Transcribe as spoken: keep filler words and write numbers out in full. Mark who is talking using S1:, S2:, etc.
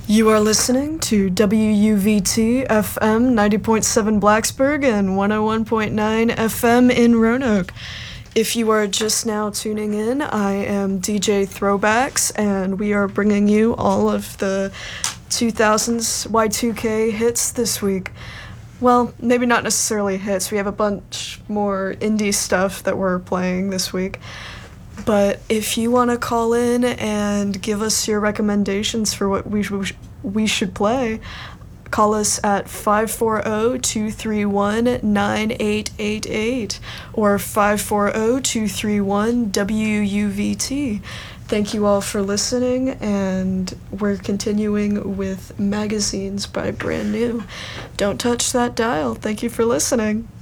S1: You are listening to W U V T F M ninety point seven Blacksburg and one oh one point nine F M in Roanoke. If you are just now tuning in, I am D J Throwbacks, and we are bringing you all of the two thousands Y two K hits this week. Well, maybe not necessarily hits. We have a bunch more indie stuff that we're playing this week. But if you want to call in and give us your recommendations for what we, sh- we should play, call us at five four zero, two three one, nine eight eight eight or five four zero, two three one, W U V T. Thank you all for listening, and we're continuing with Magazines by Brand New. Don't touch that dial. Thank you for listening.